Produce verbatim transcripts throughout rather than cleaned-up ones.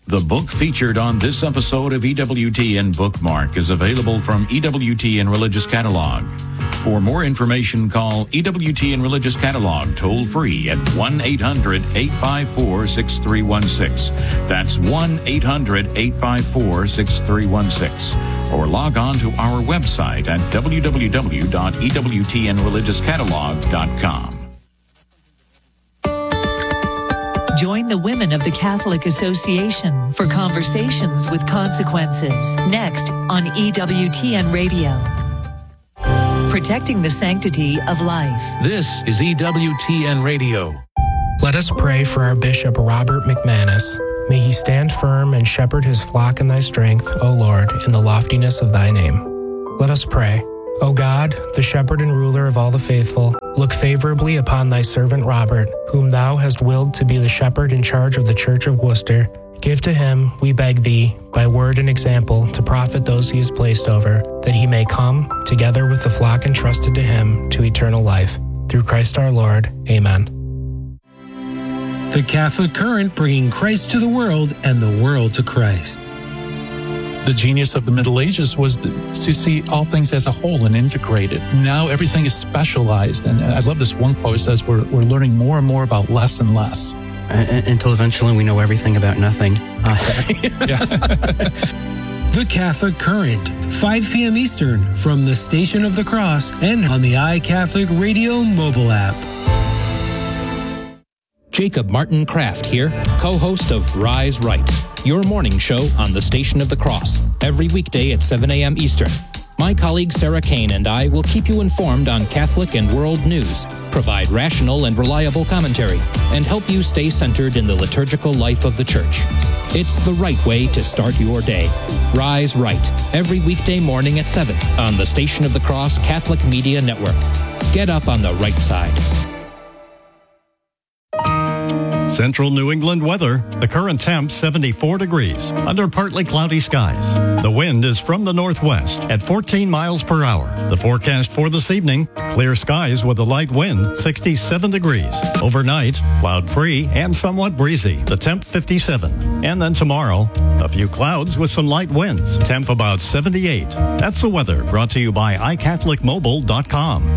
The book featured on this episode of E W T N Bookmark is available from E W T N Religious Catalog. For more information, call E W T N Religious Catalog toll-free at one eight hundred eight five four six three one six. That's one eight hundred eight five four six three one six. Or log on to our website at w w w dot e w t n religious catalog dot com. Join the Women of the Catholic Association for Conversations with Consequences next on E W T N Radio. Protecting the sanctity of life. This is E W T N Radio. Let us pray for our Bishop Robert McManus. May he stand firm and shepherd his flock in thy strength, O Lord, in the loftiness of thy name. Let us pray. O God, the shepherd and ruler of all the faithful, look favorably upon thy servant Robert, whom thou hast willed to be the shepherd in charge of the Church of Worcester. Give to him, we beg thee, by word and example, to profit those he has placed over, that he may come, together with the flock entrusted to him, to eternal life. Through Christ our Lord. Amen. The Catholic Current, bringing Christ to the world and the world to Christ. The genius of the Middle Ages was the, to see all things as a whole and integrated. Now everything is specialized. And I love this one quote. It says we're, we're learning more and more about less and less. Uh, until eventually we know everything about nothing. Uh, The Catholic Current, five p.m. Eastern, from the Station of the Cross and on the iCatholic Radio mobile app. Jacob Martin Kraft here, co-host of Rise Right, your morning show on the Station of the Cross, every weekday at seven a.m. Eastern. My colleague Sarah Kane and I will keep you informed on Catholic and world news, provide rational and reliable commentary, and help you stay centered in the liturgical life of the Church. It's the right way to start your day. Rise Right, every weekday morning at seven on the Station of the Cross Catholic Media Network. Get up on the right side. Central New England weather. The current temp seventy-four degrees under partly cloudy skies. The wind is from the northwest at fourteen miles per hour. The forecast for this evening, clear skies with a light wind, sixty-seven degrees. Overnight, cloud-free and somewhat breezy. The temp fifty-seven. And then tomorrow, a few clouds with some light winds. Temp about seventy-eight. That's the weather brought to you by i catholic mobile dot com.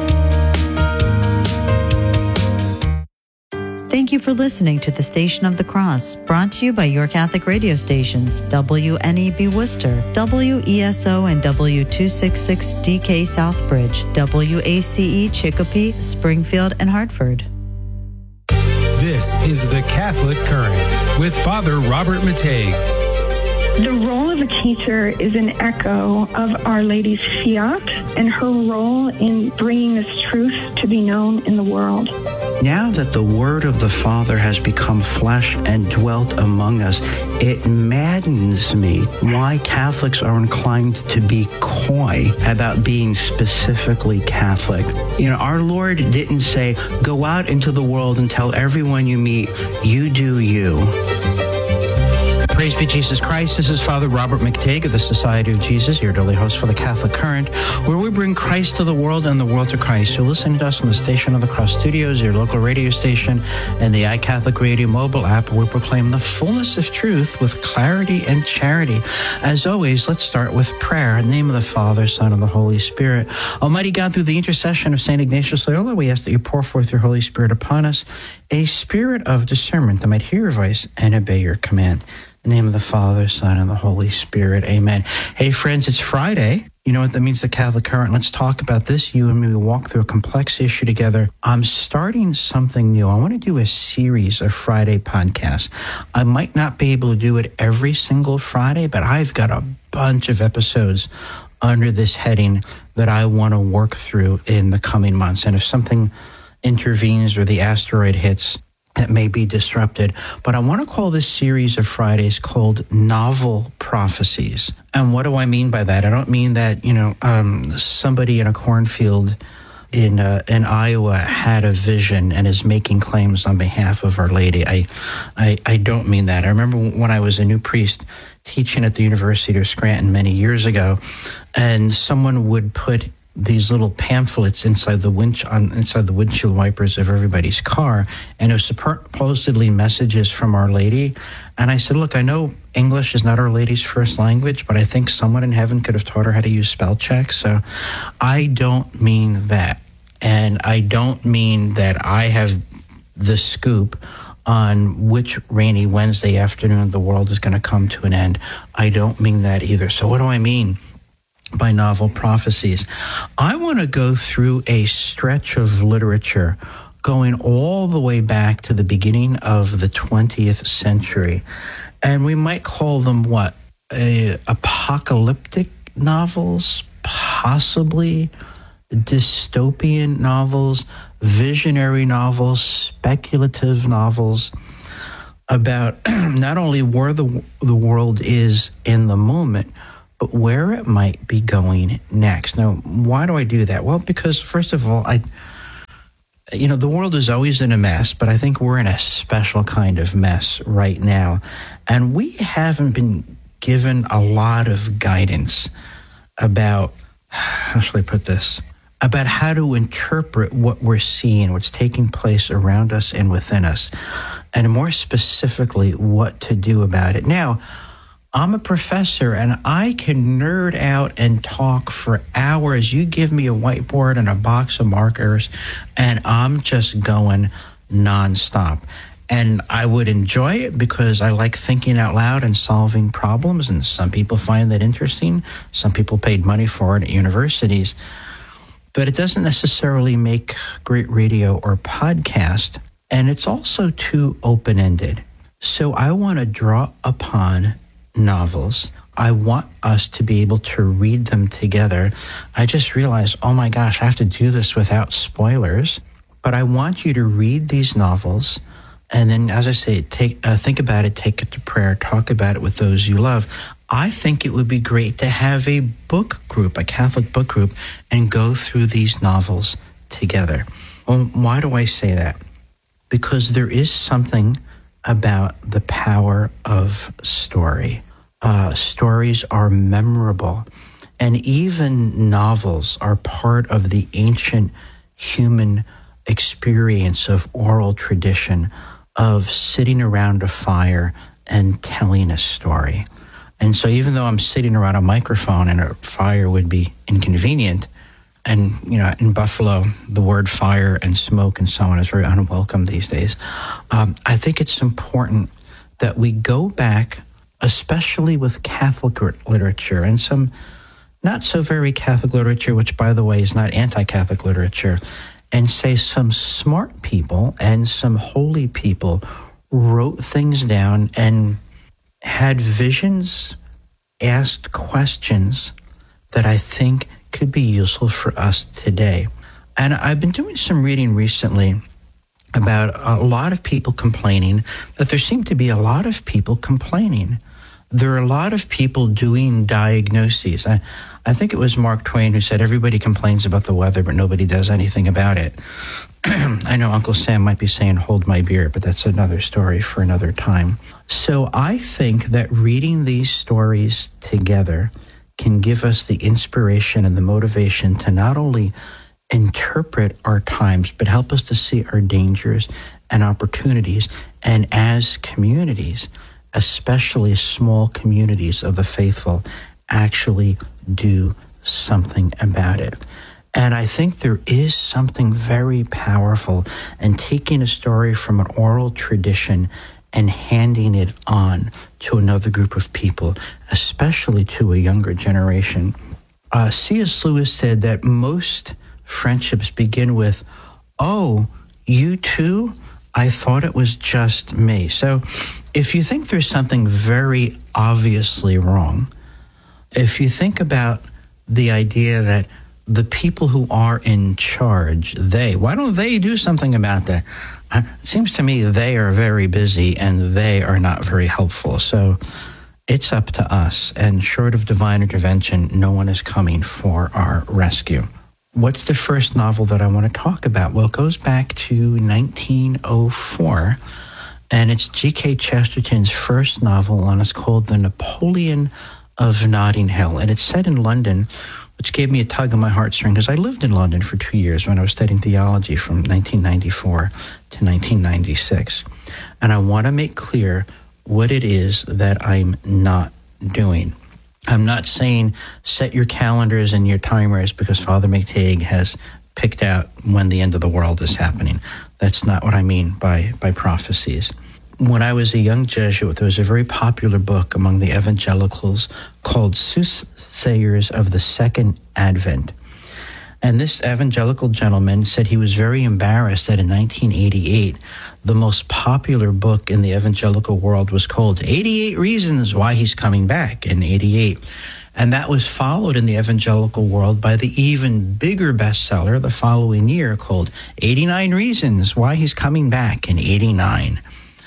Thank you for listening to the Station of the Cross, brought to you by your Catholic radio stations, W N E B Worcester, W E S O and W two sixty-six D K Southbridge, W A C E Chicopee, Springfield, and Hartford. This is the Catholic Current with Father Robert Matei. The role of a teacher is an echo of Our Lady's fiat and her role in bringing this truth to be known in the world. Now that the Word of the Father has become flesh and dwelt among us, it maddens me why Catholics are inclined to be coy about being specifically Catholic. You know, our Lord didn't say, go out into the world and tell everyone you meet, you do you. Praise be Jesus Christ. This is Father Robert McTague of the Society of Jesus, your daily host for the Catholic Current, where we bring Christ to the world and the world to Christ. You're listening to us on the Station of the Cross Studios, your local radio station, and the iCatholic Radio mobile app, where we proclaim the fullness of truth with clarity and charity. As always, let's start with prayer. In the name of the Father, Son, and the Holy Spirit. Almighty God, through the intercession of Saint Ignatius Loyola, we ask that you pour forth your Holy Spirit upon us, a spirit of discernment that might hear your voice and obey your command. In the name of the Father, Son, and the Holy Spirit. Amen. Hey, friends, it's Friday. You know what that means, the Catholic Current. Let's talk about this. You and me will walk through a complex issue together. I'm starting something new. I want to do a series of Friday podcasts. I might not be able to do it every single Friday, but I've got a bunch of episodes under this heading that I want to work through in the coming months. And if something intervenes or the asteroid hits, that may be disrupted. But I want to call this series of Fridays called Novel Prophecies. And what do I mean by that? I don't mean that, you know, um, somebody in a cornfield in uh, in Iowa had a vision and is making claims on behalf of Our Lady. I, I, I don't mean that. I remember when I was a new priest teaching at the University of Scranton many years ago, and someone would put these little pamphlets inside the wind on inside the windshield wipers of everybody's car, and it was supposedly messages from Our Lady. And I said, look, I know English is not Our Lady's first language, but I think someone in heaven could have taught her how to use spell check. So I don't mean that. And I don't mean that I have the scoop on which rainy Wednesday afternoon the world is going to come to an end. I don't mean that either. So what do I mean by novel prophecies? I want to go through a stretch of literature going all the way back to the beginning of the twentieth century. And we might call them what? Uh, apocalyptic novels, possibly dystopian novels, visionary novels, speculative novels about not only where the, the world is in the moment, but where it might be going next. Now, why do I do that? Well, because first of all, I, you know, the world is always in a mess, but I think we're in a special kind of mess right now. And we haven't been given a lot of guidance about, how shall I put this? About how to interpret what we're seeing, what's taking place around us and within us, and more specifically, what to do about it. Now, I'm a professor, and I can nerd out and talk for hours. You give me a whiteboard and a box of markers, and I'm just going nonstop. And I would enjoy it because I like thinking out loud and solving problems, and some people find that interesting. Some people paid money for it at universities. But it doesn't necessarily make great radio or podcast, and it's also too open-ended. So I want to draw upon novels. I want us to be able to read them together. I just realized, oh my gosh, I have to do this without spoilers. But I want you to read these novels, and then, as I say, take uh, think about it, take it to prayer, talk about it with those you love. I think it would be great to have a book group, a Catholic book group, and go through these novels together. Well, why do I say that? Because there is something about the power of story. Uh, stories are memorable, and even novels are part of the ancient human experience of oral tradition, of sitting around a fire and telling a story. And so even though I'm sitting around a microphone and a fire would be inconvenient, and, you know, in Buffalo, the word fire and smoke and so on is very unwelcome these days, um, I think it's important that we go back, especially with Catholic literature and some not so very Catholic literature, which, by the way, is not anti-Catholic literature, and say some smart people and some holy people wrote things down and had visions, asked questions that I think could be useful for us today. And I've been doing some reading recently about a lot of people complaining that there seem to be a lot of people complaining. There are a lot of people doing diagnoses. I, I think it was Mark Twain who said everybody complains about the weather, but nobody does anything about it. I know Uncle Sam might be saying, hold my beer, but that's another story for another time. So I think that reading these stories together can give us the inspiration and the motivation to not only interpret our times, but help us to see our dangers and opportunities. And as communities, especially small communities of the faithful, actually do something about it. And I think there is something very powerful in taking a story from an oral tradition and handing it on to another group of people, especially to a younger generation. Uh, C S Lewis said that most friendships begin with, oh, you too? I thought it was just me. So if you think there's something very obviously wrong, if you think about the idea that the people who are in charge, they, why don't they do something about that? It seems to me they are very busy and they are not very helpful. So it's up to us. And short of divine intervention, no one is coming for our rescue. What's the first novel that I want to talk about? Well, it goes back to nineteen oh four, and it's G K Chesterton's first novel, and it's called The Napoleon of Notting Hill. And it's set in London, which gave me a tug on my heartstring because I lived in London for two years when I was studying theology from nineteen ninety-four to nineteen ninety-six. And I want to make clear what it is that I'm not doing. I'm not saying set your calendars and your timers because Father McTague has picked out when the end of the world is happening. That's not what I mean by, by prophecies. When I was a young Jesuit, there was a very popular book among the evangelicals called Soothsayers of the Second Advent. And this evangelical gentleman said he was very embarrassed that in nineteen eighty-eight, the most popular book in the evangelical world was called eighty-eight Reasons Why He's Coming Back in eighty-eight. And that was followed in the evangelical world by the even bigger bestseller the following year called eighty-nine Reasons Why He's Coming Back in eighty-nine.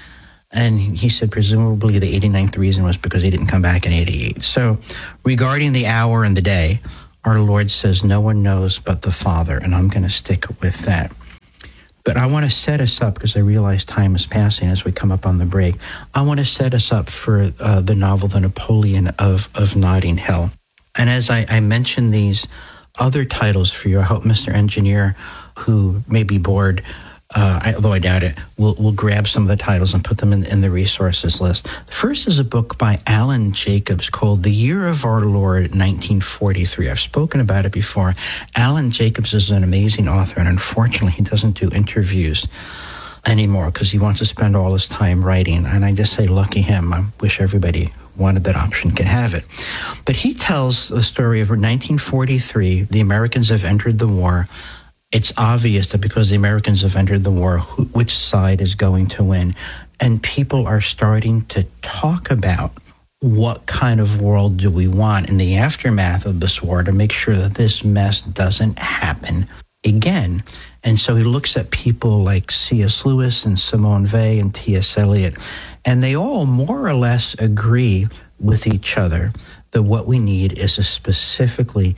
And he said presumably the eighty-ninth reason was because he didn't come back in eighty-eight. So regarding the hour and the day, our Lord says no one knows but the Father, and I'm going to stick with that. But I want to set us up, because I realize time is passing as we come up on the break. I want to set us up for uh, the novel The Napoleon of, of Notting Hill. And as I, I mention these other titles for you, I hope Mister Engineer, who may be bored, Uh, I, although I doubt it, we'll, we'll grab some of the titles and put them in, in the resources list. The first is a book by Alan Jacobs called The Year of Our Lord, nineteen forty-three. I've spoken about it before. Alan Jacobs is an amazing author, and unfortunately he doesn't do interviews anymore because he wants to spend all his time writing. And I just say, lucky him. I wish everybody who wanted that option could have it. But he tells the story of nineteen forty-three. The Americans have entered the war. It's obvious that because the Americans have entered the war, who, which side is going to win. And people are starting to talk about what kind of world do we want in the aftermath of this war to make sure that this mess doesn't happen again. And so he looks at people like C S Lewis and Simone Weil and T S Eliot, and they all more or less agree with each other that what we need is a specifically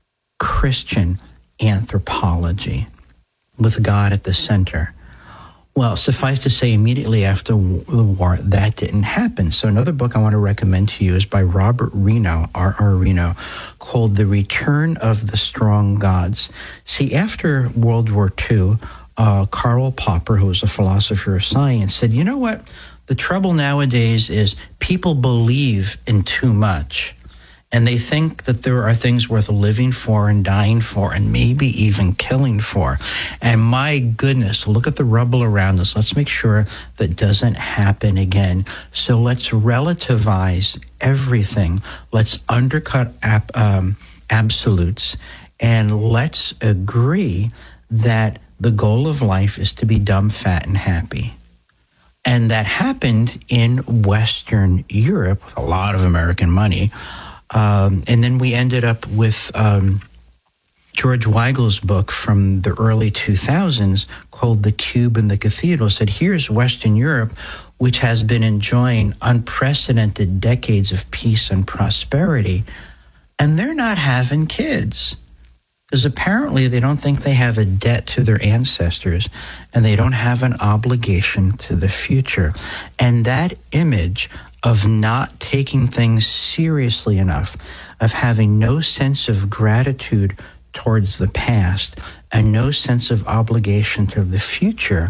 Christian anthropology with God at the center. Well, suffice to say, immediately after the war, that didn't happen. So another book I want to recommend to you is by Robert Reno, R R Reno, called The Return of the Strong Gods. See, after World War Two, uh, Karl Popper, who was a philosopher of science, said, you know what? The trouble nowadays is people believe in too much. And they think that there are things worth living for and dying for and maybe even killing for. And my goodness, look at the rubble around us. Let's make sure that doesn't happen again. So let's relativize everything. Let's undercut ab- um, absolutes. And let's agree that the goal of life is to be dumb, fat, and happy. And that happened in Western Europe with a lot of American money. Um, and then we ended up with um, George Weigel's book from the early two thousands called The Cube and the Cathedral. Said, here's Western Europe, which has been enjoying unprecedented decades of peace and prosperity, and they're not having kids. Because apparently they don't think they have a debt to their ancestors, and they don't have an obligation to the future. And that image of not taking things seriously enough, of having no sense of gratitude towards the past and no sense of obligation to the future,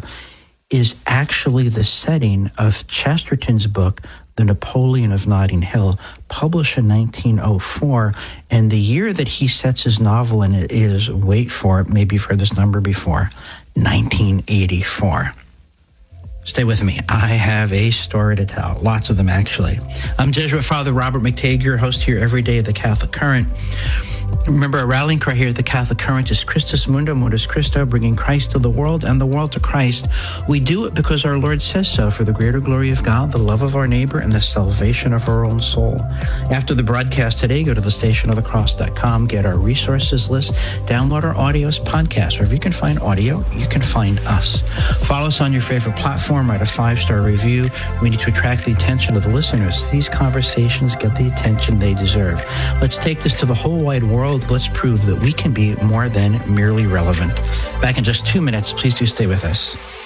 is actually the setting of Chesterton's book, The Napoleon of Notting Hill, published in nineteen oh four. And the year that he sets his novel in it is, wait for it, maybe you've heard this number before, nineteen eighty-four. Stay with me. I have a story to tell. Lots of them, actually. I'm Jesuit Father Robert McTague, your host here every day at the Catholic Current. Remember, our rallying cry here at the Catholic Current is Christus Mundo, Mundus Christo, bringing Christ to the world and the world to Christ. We do it because our Lord says so, for the greater glory of God, the love of our neighbor, and the salvation of our own soul. After the broadcast today, go to the station of the cross dot com, get our resources list, download our audios podcast. Wherever you can find audio, you can find us. Follow us on your favorite platform, write a five-star review. We need to attract the attention of the listeners. These conversations get the attention they deserve. Let's take this to the whole wide world. Let's prove that we can be more than merely relevant. Back in just two minutes. Please do stay with us.